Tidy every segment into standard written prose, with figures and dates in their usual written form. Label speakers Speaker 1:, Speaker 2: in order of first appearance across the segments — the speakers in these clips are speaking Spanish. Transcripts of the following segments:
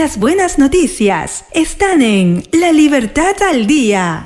Speaker 1: Las buenas noticias están en La Libertad al Día.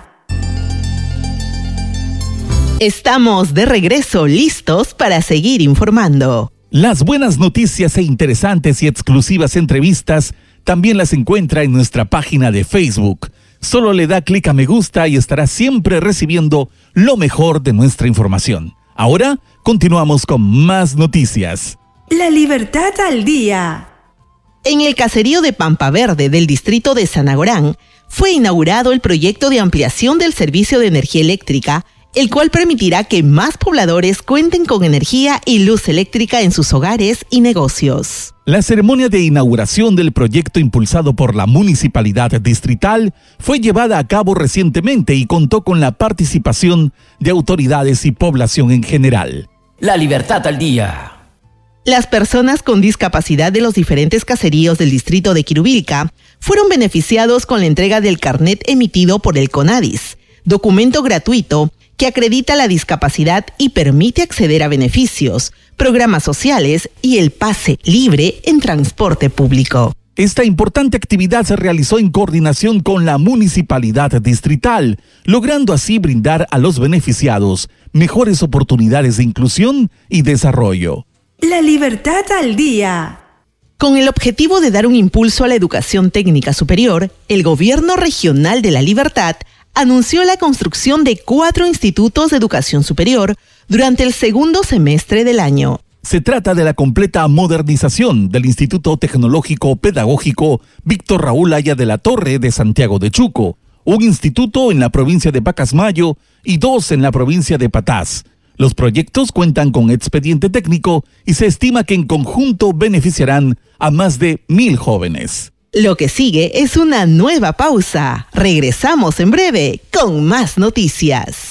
Speaker 2: Estamos de regreso, listos para seguir informando.
Speaker 3: Las buenas noticias e interesantes y exclusivas entrevistas también las encuentra en nuestra página de Facebook. Solo le da clic a me gusta y estará siempre recibiendo lo mejor de nuestra información. Ahora continuamos con más noticias.
Speaker 1: La Libertad al Día.
Speaker 2: En el caserío de Pampa Verde del distrito de Sanagorán fue inaugurado el proyecto de ampliación del servicio de energía eléctrica, el cual permitirá que más pobladores cuenten con energía y luz eléctrica en sus hogares y negocios.
Speaker 3: La ceremonia de inauguración del proyecto impulsado por la Municipalidad Distrital fue llevada a cabo recientemente y contó con la participación de autoridades y población en general.
Speaker 4: La Libertad al Día.
Speaker 2: Las personas con discapacidad de los diferentes caseríos del distrito de Quirubilca fueron beneficiados con la entrega del carnet emitido por el CONADIS, documento gratuito que acredita la discapacidad y permite acceder a beneficios, programas sociales y el pase libre en transporte público.
Speaker 3: Esta importante actividad se realizó en coordinación con la Municipalidad Distrital, logrando así brindar a los beneficiados mejores oportunidades de inclusión y desarrollo.
Speaker 1: La Libertad al Día.
Speaker 2: Con el objetivo de dar un impulso a la educación técnica superior, el Gobierno Regional de La Libertad anunció la construcción de 4 institutos de educación superior durante el segundo semestre del año.
Speaker 3: Se trata de la completa modernización del Instituto Tecnológico Pedagógico Víctor Raúl Aya de la Torre de Santiago de Chuco, un instituto en la provincia de Pacasmayo y 2 en la provincia de Patás. Los proyectos cuentan con expediente técnico y se estima que en conjunto beneficiarán a más de 1,000 jóvenes.
Speaker 2: Lo que sigue es una nueva pausa. Regresamos en breve con más noticias.